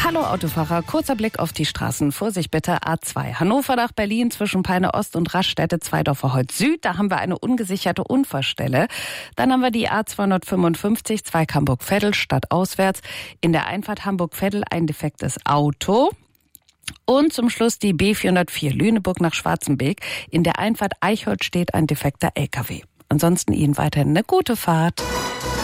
Hallo Autofahrer, kurzer Blick auf die Straßen. Vorsicht bitte, A2. Hannover nach Berlin zwischen Peine Ost und Raststätte Zweidorfer-Holz Süd. Da haben wir eine ungesicherte Unfallstelle. Dann haben wir die A255 Zweig Hamburg-Veddel stadtauswärts. In der Einfahrt Hamburg-Veddel ein defektes Auto. Und zum Schluss die B404 Lüneburg nach Schwarzenbeek. In der Einfahrt Eichholz steht ein defekter LKW. Ansonsten Ihnen weiterhin eine gute Fahrt.